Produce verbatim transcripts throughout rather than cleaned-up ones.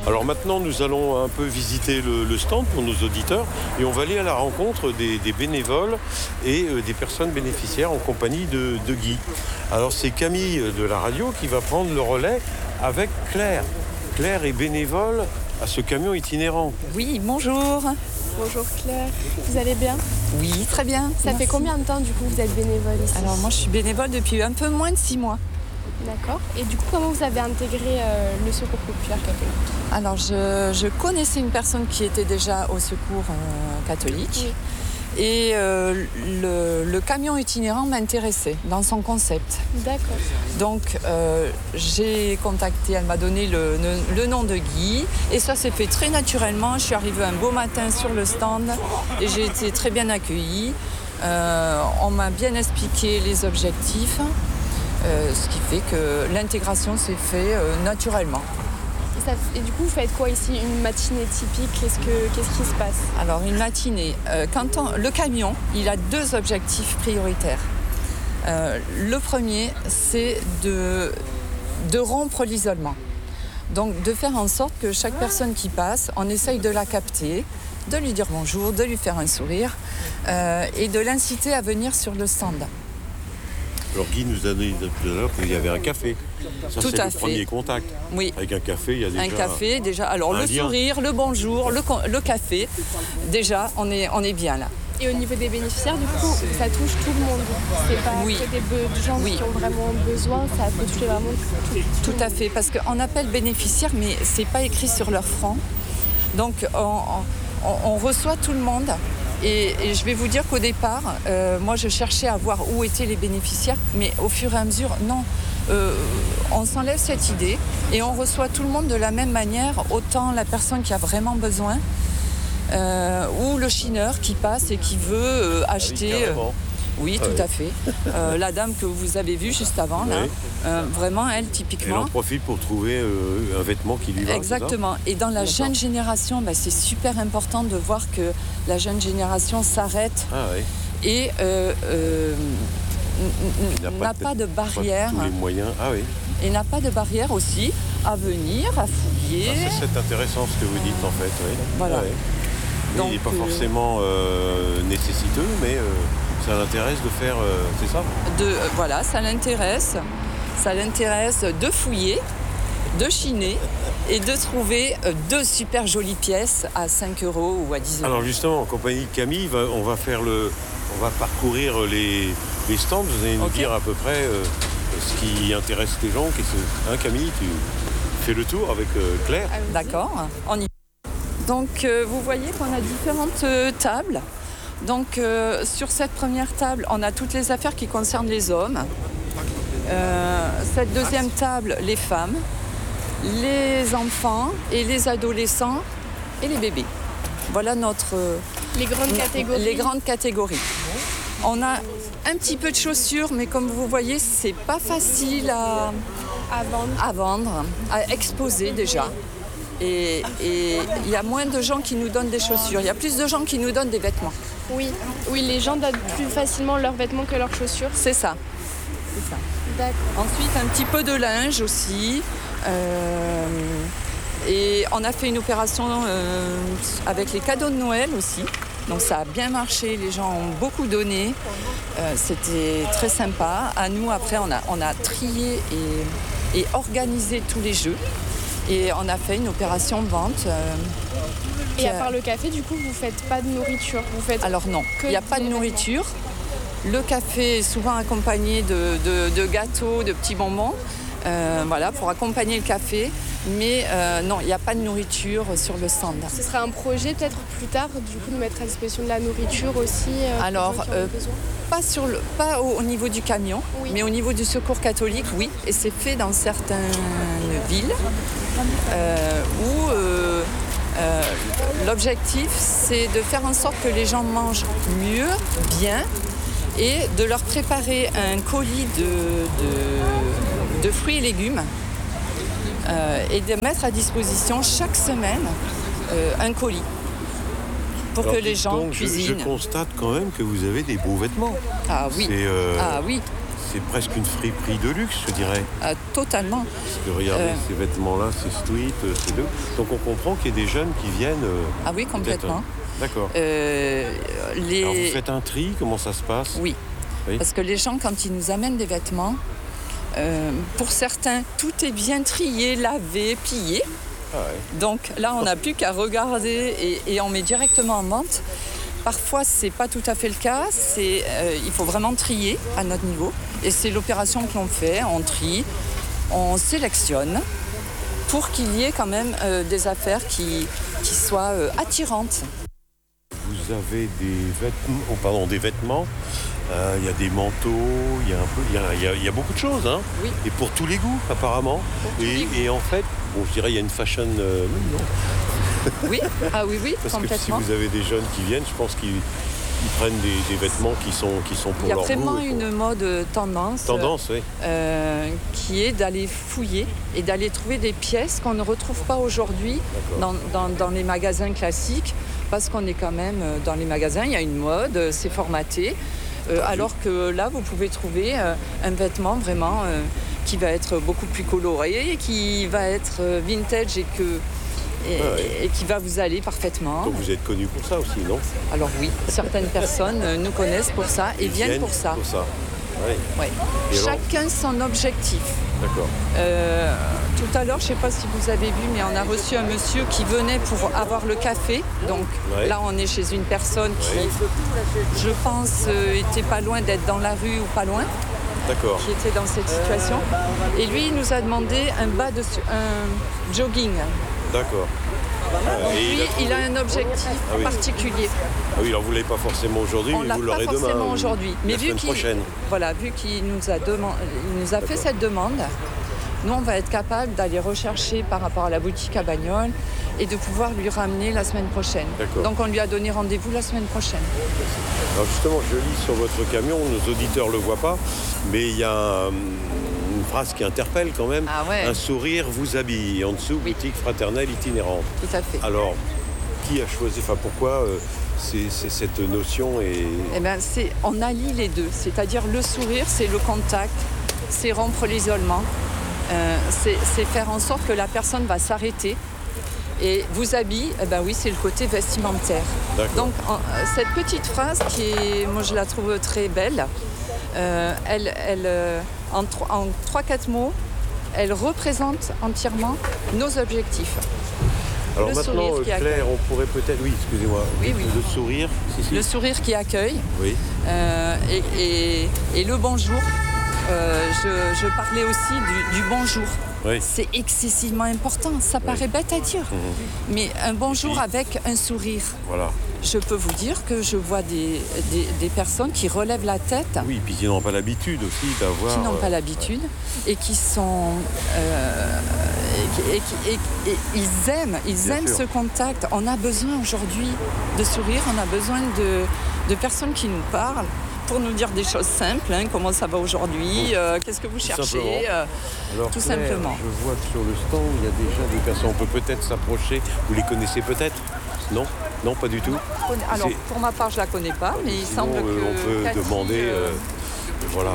Alors maintenant, nous allons un peu visiter le, le stand pour nos auditeurs et on va aller à la rencontre des, des bénévoles et euh, des personnes bénéficiaires en compagnie de, de Guy. Alors c'est Camille de la radio qui va prendre le relais avec Claire. Claire est bénévole à ce camion itinérant. Oui, bonjour. Bonjour Claire, vous allez bien? Oui, très bien. Ça Merci. fait combien de temps du coup vous êtes bénévole ici? Alors moi je suis bénévole depuis un peu moins de six mois. D'accord. Et du coup comment vous avez intégré euh, le Secours populaire catholique? Alors je, je connaissais une personne qui était déjà au Secours euh, catholique. Oui. Et euh, le, le camion itinérant m'intéressait dans son concept. D'accord. Donc euh, j'ai contacté, elle m'a donné le, le, le nom de Guy et ça s'est fait très naturellement. Je suis arrivée un beau matin sur le stand et j'ai été très bien accueillie. Euh, on m'a bien expliqué les objectifs, euh, ce qui fait que l'intégration s'est faite euh, naturellement. Et, ça, et du coup, vous faites quoi ici? Une matinée typique? Qu'est-ce, que, qu'est-ce qui se passe? Alors, une matinée. Euh, quand on, le camion, il a deux objectifs prioritaires. Euh, le premier, c'est de, de rompre l'isolement. Donc, de faire en sorte que chaque personne qui passe, on essaye de la capter, de lui dire bonjour, de lui faire un sourire euh, et de l'inciter à venir sur le stand. Alors Guy nous a dit tout à l'heure qu'il y avait un café. Ça, Tout c'est à le fait. premier contact. Oui. Avec un café, il y a déjà... Un café, déjà. Alors, le lien. sourire, le bonjour, le, le café. Déjà, on est, on est bien là. Et au niveau des bénéficiaires, du coup, ça touche tout le monde. C'est pas Oui. que des be- gens Oui. qui ont vraiment besoin, ça peut toucher vraiment tout. Tout à fait, parce qu'on appelle bénéficiaire, mais c'est pas écrit sur leur front. Donc, on, on, on reçoit tout le monde. Et, et je vais vous dire qu'au départ, euh, moi, je cherchais à voir où étaient les bénéficiaires, mais au fur et à mesure, non. Euh, on s'enlève cette idée et on reçoit tout le monde de la même manière, autant la personne qui a vraiment besoin, euh, ou le chineur qui passe et qui veut euh, acheter... Ah oui, oui, tout ouais. à fait. Euh, la dame que vous avez vue juste avant, là, Oui. euh, vraiment, elle, Elle typiquement... en profite pour trouver euh, un vêtement qui lui va. Exactement. Et dans la jeune génération, bah, c'est super important de voir que la jeune génération s'arrête Ah oui. et euh, euh, n- n- n'a pas de Pas barrière. tous les moyens. Ah oui. Et n'a pas de barrière aussi à venir, à fouiller. Ah, c'est, c'est intéressant ce que vous dites en fait. Oui. Voilà. Ah oui. Mais Donc, il n'est pas euh, forcément euh, nécessiteux, mais euh, ça l'intéresse de faire, euh, c'est ça? De, euh, voilà, ça l'intéresse. Ça l'intéresse de fouiller, de chiner et de trouver euh, deux super jolies pièces à cinq euros ou à dix euros. Alors justement, en compagnie de Camille, va- on va faire le, on va parcourir les, les stands. Vous allez nous Ok. dire à peu près euh, ce qui intéresse les gens. Qu'est-ce que- hein, Camille, tu fais le tour avec euh, Claire. Allons-y. D'accord, on y va. Donc euh, vous voyez qu'on a différentes euh, tables. Donc euh, sur cette première table, on a toutes les affaires qui concernent les hommes. Euh, cette deuxième table, les femmes, les enfants et les adolescents et les bébés. Voilà notre euh, Les grandes catégories. les grandes catégories. On a un petit peu de chaussures, mais comme vous voyez, c'est pas facile à, à vendre. à vendre, à exposer déjà. Et et il y a moins de gens qui nous donnent des chaussures. Il y a plus de gens qui nous donnent des vêtements. Oui. Oui, les gens donnent plus facilement leurs vêtements que leurs chaussures. C'est ça. C'est ça. D'accord. Ensuite, un petit peu de linge aussi. Euh, et on a fait une opération euh, avec les cadeaux de Noël aussi. Donc ça a bien marché, les gens ont beaucoup donné. Euh, c'était très sympa. À nous, après, on a, on a trié et, et organisé tous les jeux. Et on a fait une opération de vente. euh, Et qui à a- part le café, du coup, vous faites pas de nourriture. Vous faites. Alors non, que il n'y a pas de des nourriture. Le café est souvent accompagné de, de- de gâteaux, de petits bonbons, euh, voilà, pour accompagner le café. Mais euh, non, il n'y a pas de nourriture sur le stand. Ce sera un projet peut-être plus tard, du coup, de mettre à disposition de la nourriture aussi. euh, pour Alors, les gens qui en ont euh, besoin. Pas, sur le, pas au, au niveau du camion, Oui. mais au niveau du secours catholique, oui. Et c'est fait dans certaines villes euh, où euh, euh, l'objectif, c'est de faire en sorte que les gens mangent mieux, bien, et de leur préparer un colis de, de, de fruits et légumes euh, et de mettre à disposition chaque semaine euh, un colis pour Alors, que les dites gens donc, je, cuisinent. je constate quand même que vous avez des beaux vêtements. Ah oui. C'est, euh, Ah oui. c'est presque une friperie de luxe, je dirais. Euh, totalement. Parce que regardez, Euh. ces vêtements-là, c'est street, euh, c'est deux. Donc on comprend qu'il y a des jeunes qui viennent. euh, Ah oui, complètement. peut-être, euh, D'accord. Euh, les... Alors vous faites un tri, comment ça se passe? Oui. Oui. Parce que les gens, quand ils nous amènent des vêtements, euh, pour certains, tout est bien trié, lavé, plié. Ah ouais. Donc là, on n'a plus qu'à regarder et, et on met directement en vente. Parfois, ce n'est pas tout à fait le cas. C'est, euh, il faut vraiment trier à notre niveau. Et c'est l'opération que l'on fait. On trie, on sélectionne pour qu'il y ait quand même euh, des affaires qui, qui soient euh, attirantes. Vous avez des vêtements, oh, pardon, des vêtements. Euh, Il y a des manteaux, il y a un peu, il y a, il y a- il y a beaucoup de choses, hein. Oui. Et pour tous les goûts, apparemment. tous Et, les goûts. et en fait, bon, je dirais, il y a une fashion. euh, oui, non. Oui, ah oui, oui, Parce que si complètement. vous avez des jeunes qui viennent, je pense qu'ils ils prennent des, des vêtements qui sont, qui sont pour Il y a leur vraiment goût. et pour- une mode tendance. tendance, oui. euh, qui est d'aller fouiller et d'aller trouver des pièces qu'on ne retrouve pas aujourd'hui dans, dans- dans les magasins classiques, parce qu'on est quand même euh, dans les magasins, il y a une mode, euh, c'est formaté, euh, alors que là, vous pouvez trouver euh, un vêtement vraiment euh, qui va être beaucoup plus coloré, qui va être euh, vintage et, que, et, Ah ouais. et qui va vous aller parfaitement. Donc vous êtes connu pour ça aussi, non? Alors oui, certaines personnes euh, nous connaissent pour ça et Ils viennent pour ça. Pour ça. Oui, Ouais. Et alors Chacun son objectif. d'accord. Euh, tout à l'heure, je ne sais pas si vous avez vu, mais on a reçu un monsieur qui venait pour avoir le café. Donc Ouais. là, on est chez une personne qui, Ouais. je pense, euh, était pas loin d'être dans la rue ou pas loin, D'accord. qui était dans cette situation. Et lui, il nous a demandé un bas de su- un jogging. D'accord. Donc Et lui, il a il a un objectif Ah oui. particulier. Ah oui, alors vous ne l'avez pas forcément aujourd'hui, On mais l'a vous pas l'aurez demain. forcément ou aujourd'hui. Mais la vu semaine qu'il prochaine. voilà, vu qu'il nous a, deman- il nous a fait D'accord. cette demande, nous, on va être capable d'aller rechercher par rapport à la boutique à Bagnoles et de pouvoir lui ramener la semaine prochaine. D'accord. Donc, on lui a donné rendez-vous la semaine prochaine. Alors justement, je lis sur votre camion, nos auditeurs ne le voient pas, mais il y a un- une phrase qui interpelle quand même. Ah ouais. Un sourire vous habille. Et en dessous, Oui. boutique fraternelle itinérante. Tout à fait. Alors, qui a choisi, enfin pourquoi euh, c'est, c'est cette notion est... Eh ben, c'est, on allie les deux. C'est-à-dire, le sourire, c'est le contact, c'est rompre l'isolement, euh, c'est, c'est faire en sorte que la personne va s'arrêter. Et vous habille, eh ben oui, c'est le côté vestimentaire. D'accord. Donc, en- cette petite phrase, qui est, moi je la trouve très belle, euh, elle, elle, euh, en, tro- en trois quatre mots, elle représente entièrement nos objectifs. Alors le maintenant, sourire euh, qui Claire, on pourrait peut-être... Oui, excusez-moi. Oui, oui. Le sourire, si, si. Le sourire qui accueille Oui, euh, et, et- et le bonjour. Euh, je, je parlais aussi du, du bonjour. oui. C'est excessivement important. Ça paraît bête à dire, mais un bonjour Oui. avec un sourire. Voilà. Je peux vous dire que je vois des, des, des personnes qui relèvent la tête, Oui, puis qui n'ont pas l'habitude aussi d'avoir... qui n'ont euh, pas l'habitude et qui sont... euh, et, qui- et qui- et- et ils aiment, ils Bien aiment sûr. ce contact. On a besoin aujourd'hui de sourire, on a besoin de, de personnes qui nous parlent pour nous dire des choses simples, hein, comment ça va aujourd'hui, euh, qu'est-ce que vous cherchez, simplement. euh, Alors, tout Claire, simplement. Je vois que sur le stand, il y a déjà des personnes. On peut peut-être s'approcher. Vous les connaissez peut-être? Non? Non, pas du tout? Alors, C'est- pour ma part, je la connais pas, mais il Sinon, semble euh, que on peut Cathy, demander... euh, euh, voilà.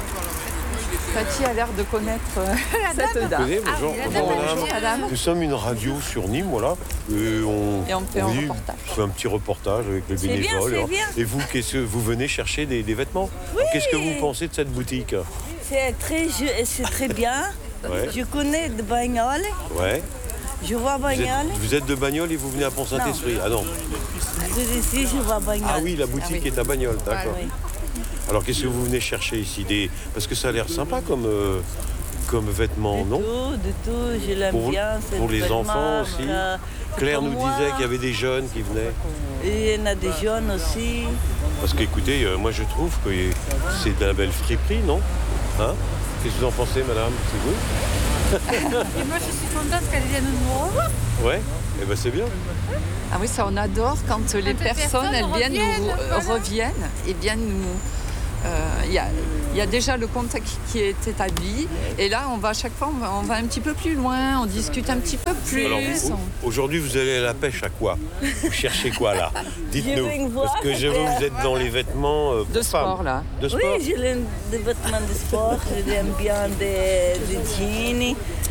Cathy a l'air de connaître euh, cette dame. Écoutez, bonjour, Ah, bonjour, madame. bonjour, madame. Nous sommes une radio sur Nîmes, voilà. Et on, Et on fait un oui, reportage. on fait un petit reportage avec les C'est bien, bénévoles. c'est Alors, bien. et vous, qu'est-ce que vous venez chercher des, des vêtements? Qu'est-ce que vous pensez de cette boutique? C'est très, je- c'est très bien. Ouais. Je connais de Bagnoles. Ouais. Je vois Vous êtes, Bagnoles. vous êtes de Bagnoles et vous venez à Pont-Saint-Esprit? Ah non. Je suis ici, je vois Bagnoles. Ah oui, la boutique oui. est à Bagnoles, d'accord. Oui. Alors qu'est-ce que vous venez chercher ici? Des... Parce que ça a l'air sympa comme, euh, comme vêtements, De non? tout, de tout, je l'aime Pour- bien. c'est pour les vraiment, enfants aussi. euh, Claire pour nous moi. disait qu'il y avait des jeunes qui venaient. Et il y en a des jeunes aussi. Parce qu'écoutez, euh, moi je trouve que c'est de la belle friperie, non? Hein? Qu'est-ce que vous en pensez, madame? C'est vous? Et moi, je suis contente qu'elle vienne nous revoir. Ouais? Eh ben c'est bien. Ah oui, ça on adore quand les les personnes personnes elles viennent nous reviennent, re- voilà. reviennent et viennent nous euh, il y a, il y a déjà le contact qui est établi. Et là, on va à chaque fois, on va, on va un petit peu plus loin, on discute un petit peu plus. Alors, vous- on- aujourd'hui, vous allez à la pêche à quoi? Vous cherchez quoi là? Dites-nous. Je viens voir. Parce que je vois que vous êtes dans les vêtements euh, pour De sport, femmes. là. De sport. Oui, je l'aime des vêtements de sport, je l'aime bien des, des jeans.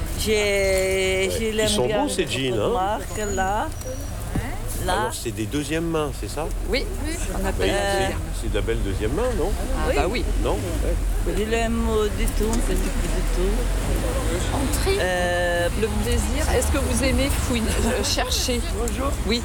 J'ai, je l'aime sont bien beaux, ces des jeans, hein. marques, là. Là. Alors, c'est des deuxièmes mains, c'est ça? Oui, on appelle Oui, ça. c'est- C'est de la belle deuxième main, non? Ah, bah oui. Non Ouais. Je l'aime euh, du tout, un petit peu du tout. On trie. Euh, Le plaisir. Est-ce que vous aimez fouiner, euh, chercher? Bonjour. Oui.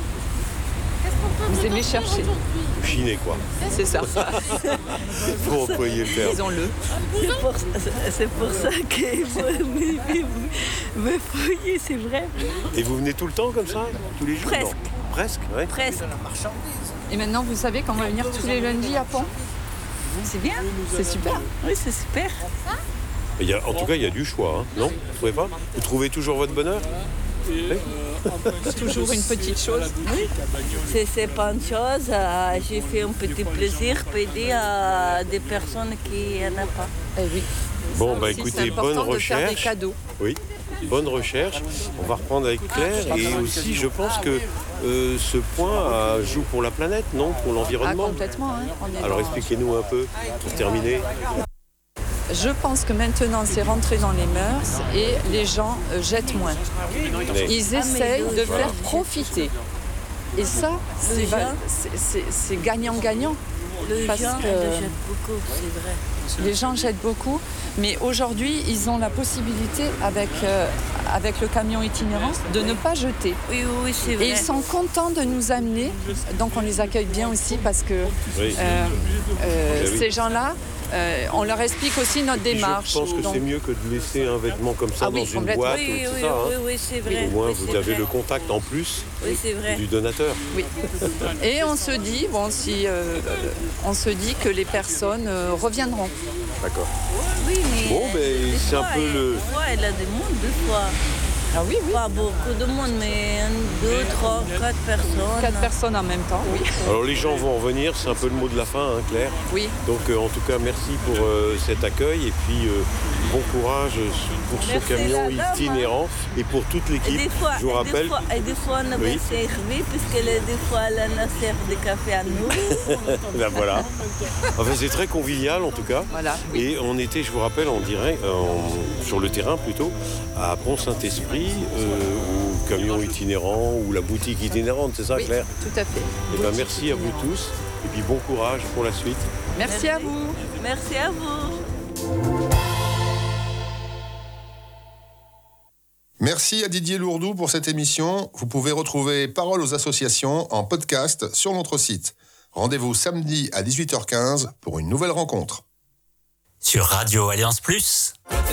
Vous aimez chercher? Vous chinez, quoi. C'est ça. Pour employer le terme. Disons-le. c'est, pour, c'est pour ça qu'il faut me, me, me fouiller, c'est vrai. Et vous venez tout le temps comme ça? Tous les jours? Presque. Non. Presque, ouais. Presque. Et maintenant, vous savez qu'on va venir tous les lundis à Pont. C'est bien. C'est super. Oui, c'est super. Il y a- en tout cas, il y a du choix, hein. Non? Vous trouvez pas? Vous trouvez toujours votre bonheur? Toujours une petite chose. C'est, c'est pas une chose. euh, j'ai fait un petit plaisir pour aider à des personnes qui n'en ont pas. Eh oui. Bon, Ça bah aussi, écoutez, c'est important bonne de faire des recherche. cadeaux. Oui, bonne recherche. On va reprendre avec Claire. Et aussi, je pense que euh, ce point euh, joue pour la planète, non? Pour Ah, l'environnement. complètement. Hein. On est Alors dans- expliquez-nous un peu, pour terminer. Je pense que maintenant, c'est rentré dans les mœurs et les gens euh, jettent moins. Mais- Ils essayent de faire profiter. Et ça, c'est Les va- gens- c'est- c'est- c'est gagnant-gagnant. Les Parce gens que- le jettent beaucoup, c'est vrai. Les gens jettent beaucoup, mais aujourd'hui, ils ont la possibilité, avec, euh, avec le camion itinérant, de ne pas jeter. Oui, oui, oui, c'est vrai. Et ils sont contents de nous amener, donc on les accueille bien aussi parce que Oui. euh, euh, Eh oui. ces gens-là, euh, on leur explique aussi notre Puis démarche. Je pense que Donc, c'est mieux que de laisser un vêtement comme ça Ah oui, dans une complètement. boîte, Oui, oui, tout oui, ça. hein. oui, oui, c'est vrai. Au moins, oui, vous c'est avez vrai. le contact en plus Oui, c'est vrai. du donateur. oui. Et on se dit, bon, si, euh, on se dit que les personnes euh, reviendront. D'accord. Oui, mais Bon, ben, des c'est un fois, peu il- le- Des fois, il y a des monde, des fois. Ah oui, oui. Pas beaucoup de monde, mais un, deux, trois, quatre personnes. Quatre personnes en même temps, oui. Alors les gens vont revenir, c'est un peu le mot de la fin, hein, Claire. Oui. Donc euh, en tout cas, merci pour euh, cet accueil et puis euh, bon courage pour ce Merci, camion la dame, itinérant et pour toute Et l'équipe. des fois, Je vous et des rappelle. fois, et des fois, on a Oui. servi, puisque les- des fois, elle a servi des cafés à nous. Ben voilà. Enfin, c'est très convivial en tout cas. Voilà. Et on était, je vous rappelle, on dirait, euh, en- sur le terrain plutôt, à Pont-Saint-Esprit, euh, au camion itinérant ou la boutique itinérante, c'est ça, Oui, Claire? tout à fait. Et ben merci à vous tous et puis bon courage pour la suite. Merci à vous. Merci à vous. Merci à Didier Lourdou pour cette émission. Vous pouvez retrouver Parole aux associations en podcast sur notre site. Rendez-vous samedi à dix-huit heures quinze pour une nouvelle rencontre. Sur Radio Alliance Plus.